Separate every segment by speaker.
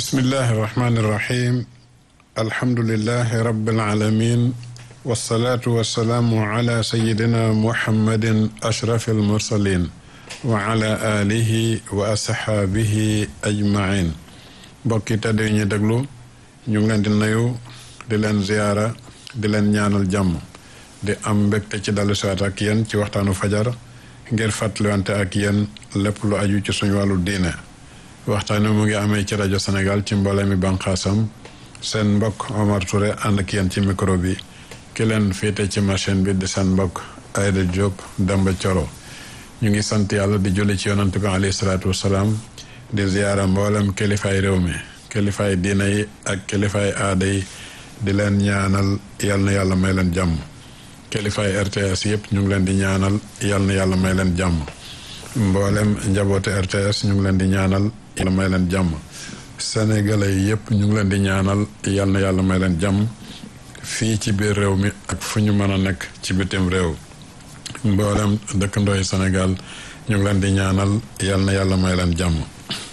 Speaker 1: bismillahi irrahmani irrahim alhamdulilahi rabilalamin walsalaatu wassalaamu ala sayidina muhammadin ashrafi almursalin wa ala alihi wa asxaabihi ajmain mbokki tedd yi ñu déglu ñu ngi leen di nuyu di leen ziyaara di leen ñaanal jàmm di am mbégte ci dalu siwaat ak yéen ci waxtaanu fajar ngir fàttaliwante ak yéen lépp lu aju ci suñu wàllu diine waxtaan mu ngi amee ci rajo Sénégal ci mboolem mi banqaasam seen mbokk Omar Touré ànd ak yéen ci micro bi ki leen féete ci machine bi di seen mbokk Aïda Diop Demba Thioro ñu ngi sant yàlla di julli ci yonante bi alayhi salaatu wasalaam di ziyaara mboolem kilifaay réew mi kilifaay diine yi ak kilifaay aada yi di leen ñaanal yal na yàlla may leen jàmm kilifaay RTS yëpp ñu ngi leen di ñaanal yal na yàlla may leen jàmm mboolem njaboote RTS ñu ngi leen di ñaanal yàlla may leen jàmm sénégalais yëpp ñu ngi leen di ñaanal yal na yàlla may leen jàmm fii ci biir réew mi ak fu ñu mën a nekk ci bitim réew mboolem dëkkandooy Sénégal ñu ngi leen di ñaanal yal na yàlla may leen jàmm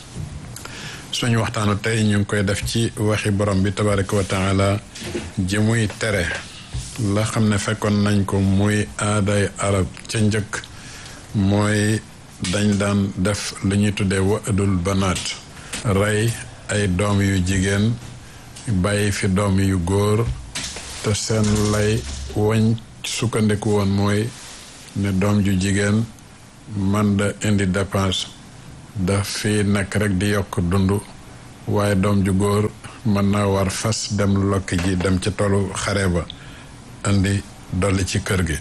Speaker 1: suñu waxtaanu tey ñu ngi koy def ci waxi borom bi tabaraka wa taala ji muy tere la xam ne fekkoon nañ ko muy aaday arab ca njëkk mooy dañ daan def li ñuy tuddee wa'dul banaat rey ay doom yu jigéen bàyyi fi doom yu góor te seen lay wañ sukkandiku woon mooy ne doom ju jigéen man da indi dépense daf fi nekk rek di yokk dund waaye doom ju góor mën naa war fas dem lokki ji dem ci tollu xare ba indi dolli ci kër gi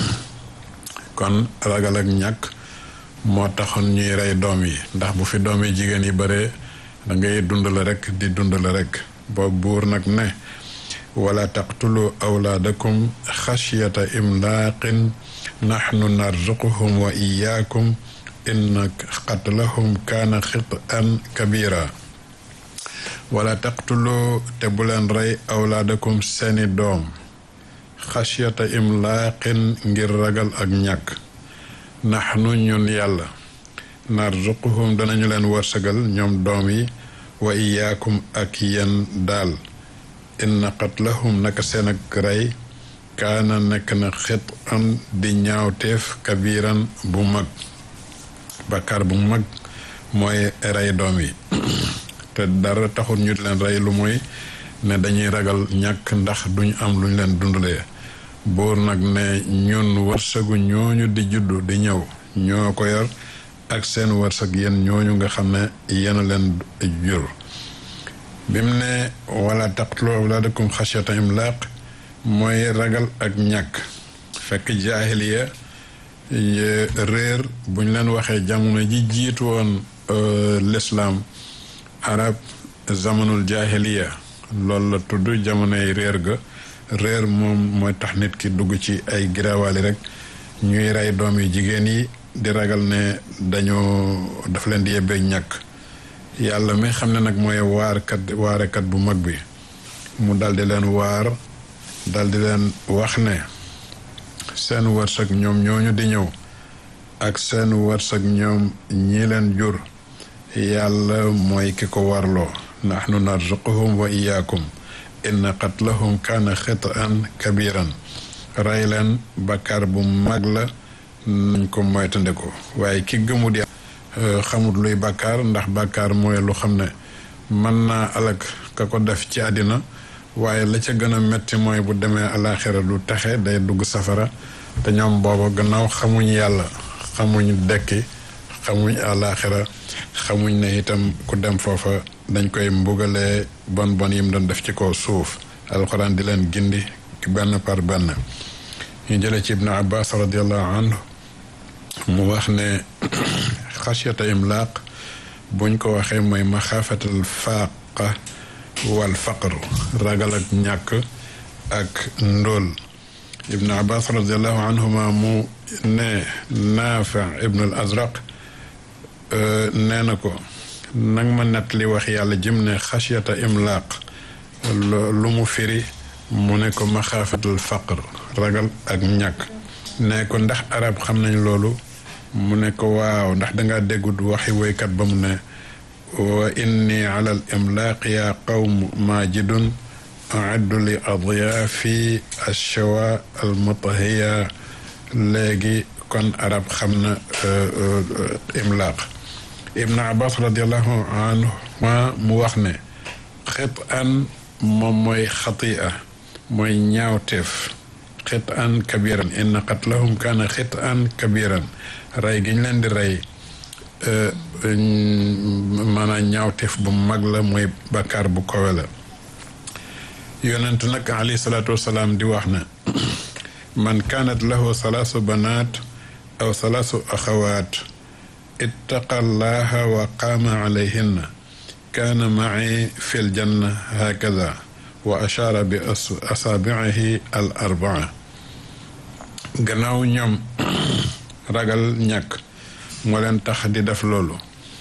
Speaker 1: kon ragal ak ñàkk moo taxoon ñuy rey doom yi ndax bu fi doom yi jigéen yi bare da ngay dund la rek di dund la rek boobu buur nag ne wala taqtulu awlaadakum xashyata imlaaqin nahnu narzuquhum wa iyaakum inna qatlahum kaana xit'an kabira wala taqtulu te bu leen rey awlaadakum seeni doom xashyata imlaaqin ngir ragal ak ñàkk naxnu ñun yàlla narzuquhum danañu leen wërsëgal ñoom doom yi wa iyaakum ak yéen daal inna qatlahum naka seen ak rey kaana nekk na xit an di ñaawteef kabiran bu mag bakkaar bu mag mooy rey doom yi te dara taxul ñu leen rey lu mooy ne dañuy ragal ñàkk ndax duñ am luñ leen dundalee buur nag ne ñun wërsëgu ñooñu di juddu di ñëw ñoo ko yor ak seen wërsëg yéen ñooñu nga xam ne yéen leen jur bi mu ne wala taqtulu awlaadakum xashyata imlaaq mooy ragal ak ñàkk fekk jaahiliya réer buñ leen waxee jamono ji jiitu woon lislaam arab zamanul jaahiliya loolu la tudd jamonoy réer ga réer moom mooy tax nit ki dugg ci ay giraawaali rek ñuy rey doom yu jigéen yi di ragal ne daf leen di yebbee ñàkk yàlla mi xam ne nag mooy waarekat bu mag bi mu daldi leen waar daldi leen wax ne seen wërsëg ñoom ñooñu di ñëw ak seen wërsëg ñoom ñi leen jur yàlla mooy ki ko warloo nahnu narzuquhum wa iyaakum inna qatlahum kaana xit'an kabiran rey leen bakkaar bu mag la nañ ko moytandiku waaye ki gëmut yàlla xamut luy bakkaar ndax bakkaar mooy lu xam ne mën naa alak ka ko def ci àddina waaye la ca gën a metti mooy bu demee alaxira du texe day dugg safara te ñoom booba gannaaw xamuñ yàlla xamuñ dekki xamuñ alaxira xamuñ ne itam ku dem foofa dañ koy mbugalee bon yim doon def ci kaw suuf alxuraan di leen gindi benn par benn ñu jële ci ibnu abbas radiallahu anhu mu wax ne xashyata imlaaq buñ ko waxee mooy maxaafatal faaqa wal faqr ragal ak ñàkk ak ndóol ibnu abbas radiallahu anhuma mu ne naafi ibnu al azraq nee na ko nag ma nett li wax yàlla jëm ne xashyata imlaaq lu mu firi mu ne ko maxaafatal faqr ragal ak ñàkk ne ko ndax arab xam nañ loolu mu ne ko waaw ndax dangaa déggut waxi woykat ba mu ne wa inni ala al imlaaq ya qawm majidun aaddu li adyaafi alchawa almutahiya léegi kon arab xam na imlaaq. Ibn Abbas radiallahu anhuma mu wax ne xit an moom mooy xatia mooy ñaawteef xit an kabiran inna qatlahum kaana xit an kabiran rey gi ñu leen di rey maanaam ñaawteef bu mag la mooy bakkaar bu kowe la. yonent nag alayhi salaatu wasalaam di wax na man kaanat lahu salaasu banaat aw salaasu axawaat ittaqa allaha wa qaama alayhinna kaana ma'i fi ljanna hakada wa ashaara bi asaabi'ihi al arbaa. gannaaw ñoom ragal ñàkk moo leen tax di def loolu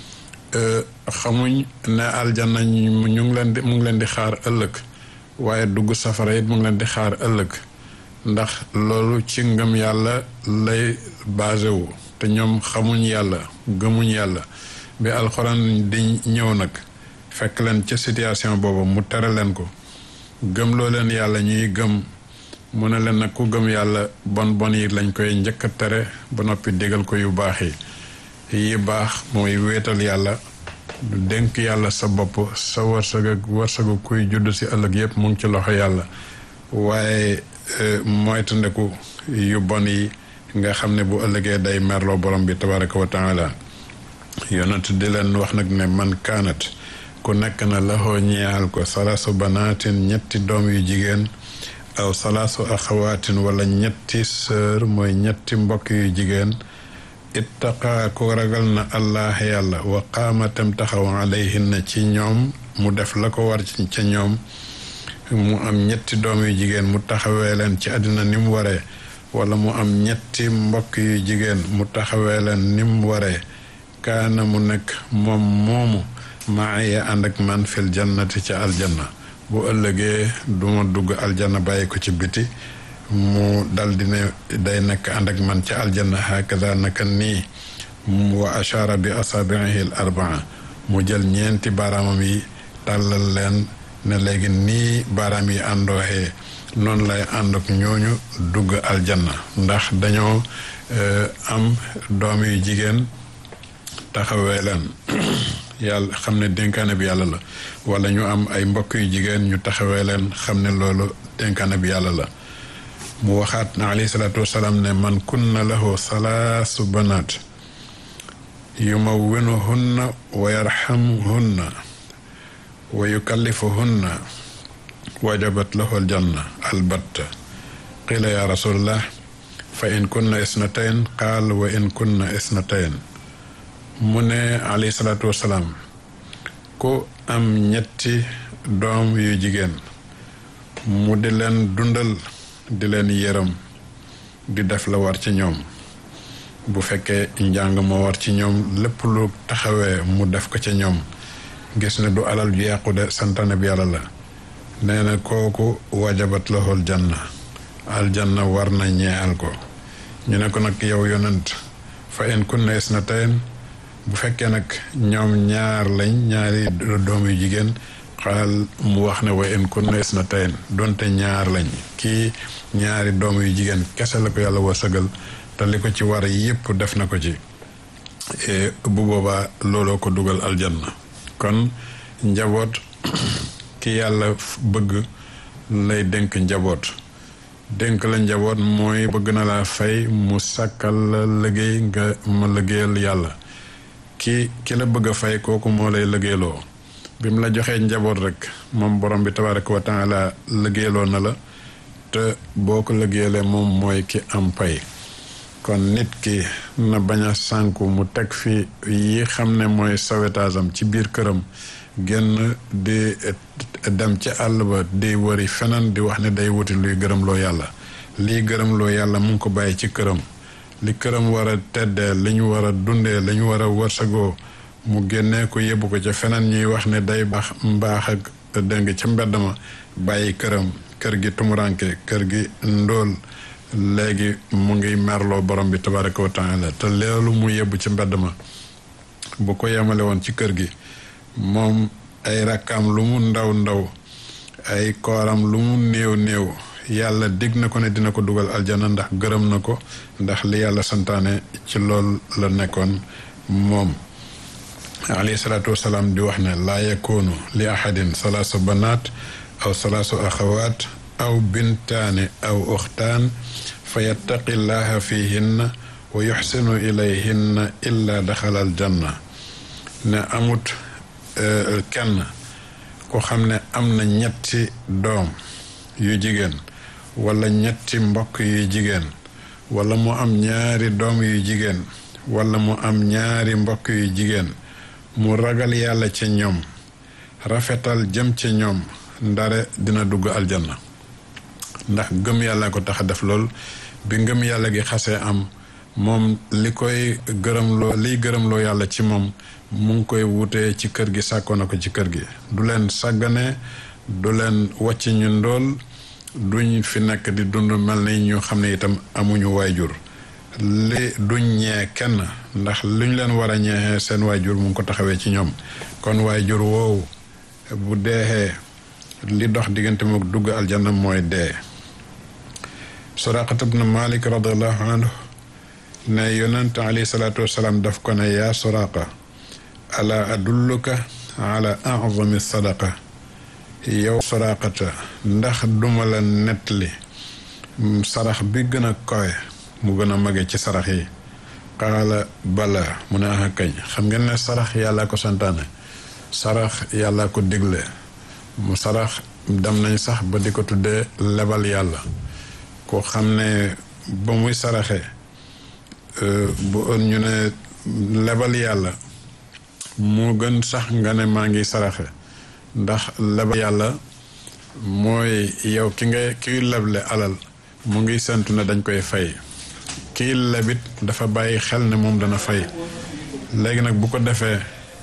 Speaker 1: xamuñ ne aljanna mu ngi leen di xaar ëllëg waaye dugg safara it mu ngi leen di xaar ëllëg ndax loolu ci ngëm yàlla lay basé wu te ñoom xamuñ yàlla gëmuñ yàlla bi alxuraan di ñëw nag fekk leen ca situation boobu mu tere leen ko gëm loo leen yàlla ñuy gëm mu ne leen nag ku gëm yàlla bon bon yi lañ koy njëkk a tere ba noppi digal ko yu baax yi baax mooy wéetal yàlla dénk yàlla sa bopp sa wërsëgu kuy judd si ëllëg yëpp mu ngi ci loxo yàlla waaye moytandiku yu bon yi nga xam ne bu ëllëgee day merloo borom bi tabaraka wa taala. yonent di leen wax nag ne man kaanat ku nekk na laxoo ñeexal ko salaasu banaatin ñetti doom yu jigéen aw salaasu axawaatin wala ñetti sœur mooy ñetti mbokk yu jigéen ittaqa ku ragal na allah yàlla wa qaamatam taxaw alayhinna ci ñoom mu def la ko war ca ñoom mu am ñetti doom yu jigéen mu taxawee leen ci àddina ni mu waree wala mu am ñetti mbokk yu jigéen mu taxawee leen ni mu waree kaana mu nekk moom moomu maaya ànd ak man fil jannati ca aljanna bu ëllëgee duma dugg aljanna bàyyi ko ci biti mu dal di ne day nekk ànd ak man ca aljanna hakada naka nii wa ashara bi asaabihi al arbaa mu jël ñeenti baaraamam yi tàllal leen ne léegi nii baaraam yi àndooxee noonu lay ànd ak ñooñu dugg aljanna ndax dañoo am doom yu jigéen taxawee leen yàlla xam ne dénkaane bi yàlla la wala ñu am ay mbokk yu jigéen ñu taxawee leen xam ne loolu dénkaane bi yàlla la. mu waxaat na alayhi salaatu wasalaam ne man kunna lahu salaasu banaat yumawwinuhunna wa yarhamhunna wa yukallifuhunna wajabat lahu aljanna albatta qila ya rasulallah fa in kunna isnatayn qaal wa in kunna isnatayn. mu ne alayhi salaatu wasalaam ku am ñetti doom yu jigéen mu di leen dundal di leen yërëm di def la war ci ñoom bu fekkee njàng moo war ci ñoom lépp lu taxawee mu def ko ca ñoom gis ne du alal ju yàqu de santane bi yàlla la nee na kooku wajabat lahul janna aljanna war na ñeexal ko. ñu ne ko nag yow yonent fa in kunna isnatayn bu fekkee nag ñoom ñaar lañ ñaari doom yu jigéen xaal mu wax ne wa in kunna isnatayn donte ñaar lañ kii ñaari doom yu jigéen kese la ko yàlla wërsëgal te li ko ci war yépp def na ko ci bu boobaa looloo ko dugal aljanna. kon njaboot ki yàlla bëgg lay dénk njaboot dénk la njaboot mooy bëgg na laa fay mu sàkkal la liggéey nga ma liggéeyal yàlla ki la bëgg a fay kooku moo lay liggéeyloo bi mu la joxee njaboot rek moom borom bi tabaraka wa taala liggéeyloo na la te boo ko liggéeyalee moom mooy ki am pay. kon nit ki na bañ a sànku mu teg fi yi xam ne mooy sauvetage am ci biir këram génn di dem ci àll ba di wari feneen di wax ne day wuti luy gërëmloo yàlla. lii gërëmloo yàlla mu ngi ko bàyyi ci këram li këram war a teddee li ñu war a dundee li ñu war a wërsëgoo mu génnee ko yóbbu ko ca feneen ñuy wax ne day baax mbaax ak dëng ca mbedd ma bàyyi këram kër gi tumuranke kër gi ndóol léegi mu ngi merloo borom bi tabaraka wa taala te loolu mu yóbbu ci mbedd ma bu ko yemale woon ci kër gi moom ay rakkaam lu mu ndaw ndaw ay kooram lu mu néew néew yàlla dig na ko ne dina ko dugal aljana ndax gërëm na ko ndax li yàlla santaane ci lool la nekkoon moom alayhi salaatu wasalaam di wax ne laa yakunu li ahadin salaasu banaat aw salaasu axawaat aw bintaani aw uxtaan fa yattaqi llaha fihinna wa yuxsinu ilayhinna illa daxala aljanna ne amut kenn ko xam ne am na ñetti doom yu jigéen wala ñetti mbokk yu jigéen wala mu am ñaari doom yu jigéen wala mu am ñaari mbokk yu jigéen mu ragal yàlla ca ñoom rafetal jëm ca ñoom ndare dina dugg aljanna ndax gëm yàlla ko tax a def lool bi ngëm yàlla gi xasee am moom li koy gërëmloo liy gërëmloo yàlla ci moom mu ngi koy wutee ci kër gi sàkkoo na ko ci kër gi du leen sàggane du leen wàcc ñu ndool duñ fi nekk di dund mel ni ñu xam ne itam amuñu waajur li duñ ñee kenn ndax luñ leen war a ñeexee seen waajur mu ngi ko taxawee ci ñoom kon waajur woowu bu deexee li dox diggante mook dugg aljanna mooy dee Suraqat ibn Malik radiallahu anhu ne yonent alayhi salaatu wasalaam daf ko ne yaa Suraqa ala adulluka ala a'zami sadaqa yow Suraqata ndax duma la nettali sarax bi gën a kowe mu gën a mage ci sarax yi qaala bala mu ne ah kañ xam ngeen ne sarax yàlla ko santaane sarax yàlla ko digle mu sarax dem nañ sax ba di ko tuddee lebal yàlla ko xam ne ba muy saraxe bu ñu ne lebal yàlla moo gën sax nga ne maa ngi saraxe ndax lebal yàlla mooy yow kiy leble alal mu ngi sentu ne dañ koy fay kiy lebit dafa bàyyi xel ne moom dana fay léegi nag bu ko defee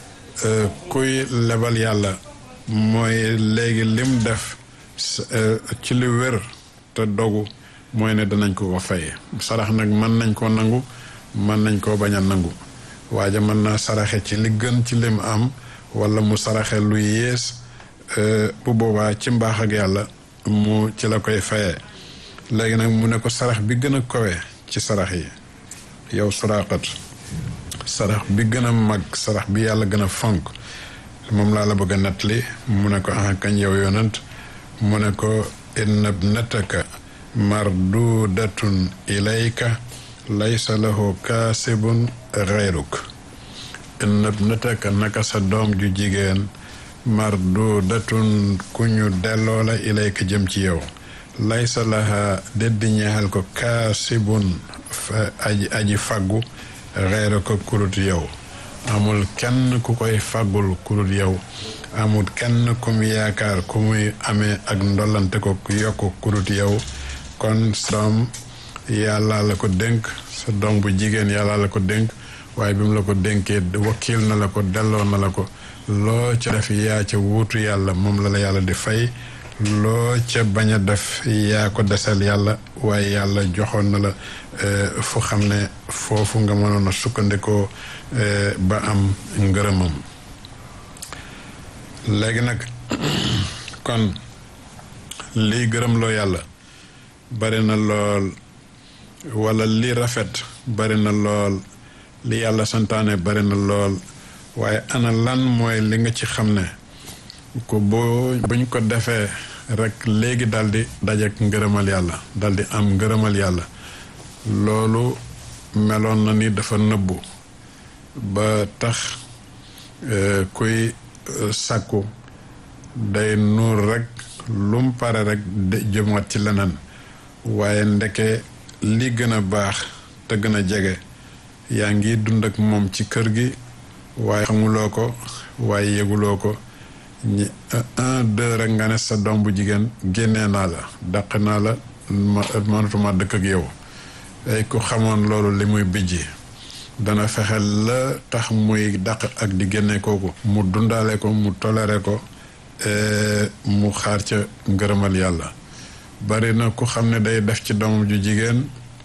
Speaker 1: kuy lebal yàlla mooy léegi lim def ci li wér te dogu mooy ne danañ ko ko fay sarax nag mën nañ koo nangu mën nañ koo bañ a nangu waaja mën naa saraxe ci li gën ci lim am wala mu saraxe lu yées bu boobaa ci mbaax ak yàlla mu ci la koy fayee léegi nag mu ne ko sarax bi gën a kowe ci sarax yi yow Suraqat sarax bi gën a mag sarax bi yàlla gën a fonk moom laa la bëgg a nettali mu ne ko ah kañ yow yonent mu ne ko inna ibnataka mardudatun ilayka laysa lahu kaasibun gayruk inna ibnataka naka sa doom ju jigéen mardudatun ku ñu delloo la ilayka jëm ci yow laysa laha deddi ñeexal ko kaasibun aji faggu xeera ko kurut yow amul kenn ku koy faggul kurut yow amul kenn ku mu yaakaar ku muy amee ak ndollante ko yokk kurut yow kon sa doom yàlla la ko dénk sa doom bu jigéen yàlla la ko dénk waaye bi mu la ko dénkee wakiil na la ko delloo na la ko loo ca def yaa ca wuutu yàlla moom la yàlla di fay loo ca bañ a def yaa ko desal yàlla waaye yàlla joxoon na la fu xam ne foofu nga mënoon a sukkandikoo ba am ngërëmam léegi nag kon lii gërëm loo yàlla bari na lool wala li rafet bari na lool li yàlla santaane bari na lool waaye ana lan mooy li nga ci xam ne ko buñ ko defee rek léegi daldi dajek ngërëmal yàlla daldi am ngërëmal yàlla loolu meloon na ni dafa nëbbu ba tax kuy sàkku day nuur rek lum pare rek jëmaat ci leneen waaye ndeke li gën a baax te gën a jege yaa ngi dund ak moom ci kër gi waaye xamuloo ko waaye yëguloo ko ñi 1-2 rek nga ne sa doom bu jigéen génnee naa la dàq naa la mënatuma dëkk ak yow ay ku xamoon loolu li muy bijji dana fexe la tax muy dàq ak di génne kooku mu dundaale ko mu toléré ko mu xaar ca ngërëmal yàlla bari na ku xam ne day def ci doomam ju jigéen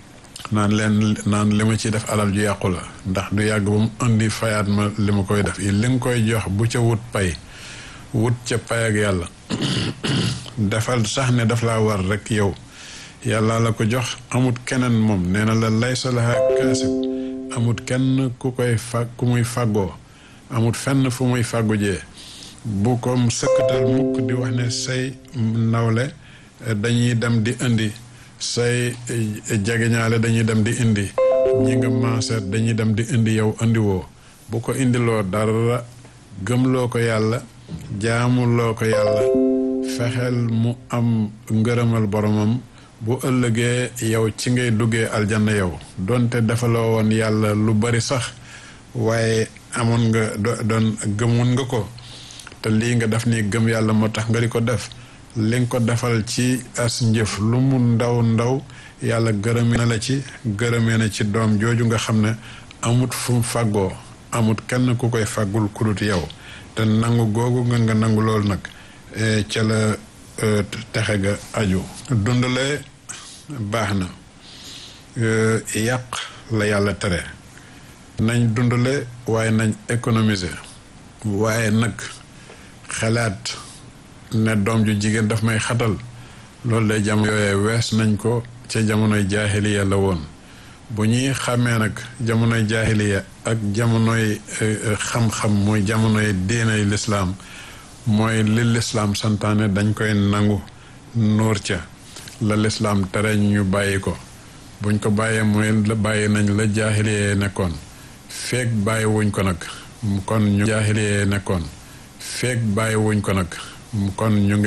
Speaker 1: naan li ma ciy def alal ju yàqu la ndax du yàgg ba mu indi fayaat ma li ma koy def li nga koy jox bu ca wut pay wut ca pay ak yàlla defal sax ne daf laa war rek yow yàlla la ko jox amut keneen moom nee na la laysa laha kaasib amut kenn ku muy fàggoo amut fenn fu muy fàggu jee bu ko sëkkatal mukk di wax ne say nawle dañuy dem di indi say jegeñaale dañuy dem di indi ñi nga maaseet dañuy dem di indi yow indiwoo bu ko indiloo dara gëmloo ko yàlla jaamuloo ko yàlla fexeel mu am ngërëmal boromam bu ëllëgee yow ci ngay duggee aljanna yow donte defaloo woon yàlla lu bari sax waaye amoon nga doon gëmoon nga ko te lii nga def ni gëm yàlla moo tax nga di ko def li nga ko defal ci as njëf lu mu ndaw ndaw yàlla gërëmee na la ci gërëmee na ci doom jooju nga xam ne amut fu mu fàggoo amut kenn ku koy fàggul kudut yow te nangu googu nga nangu loolu nag ca la texe ga aju dundale baax na yàq la yàlla tere nañ dundale waaye nañ économiser waaye nag xalaat ne doom ju jigéen daf may xatal loolu day jamono yooyee wees nañ ko ca jamonoy jaahiliya la woon bu ñuy xàmmee nag jamonoy jaahiliya ak jamonoy xam-xam muy jamonoy diinay lislaam mooy li lislaam santaane dañ koy nangu nuur ca la lislaam tere ñu bàyyi ko buñ ko bàyyee mooy bàyyi nañ la jaahiliya nekkoon feek bàyyi wuñ ko nag kon ñu jaahiliya nekkoon feek bàyyi wuñ ko nag kon ñu ngi